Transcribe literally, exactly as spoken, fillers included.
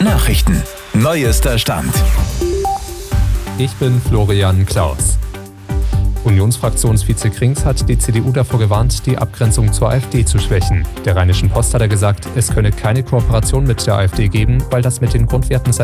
Nachrichten. Neuester Stand. Ich bin Florian Klaus. Unionsfraktionsvize Krings hat die C D U davor gewarnt, die Abgrenzung zur AfD zu schwächen. Der Rheinischen Post hat er gesagt, es könne keine Kooperation mit der AfD geben, weil das mit den Grundwerten seiner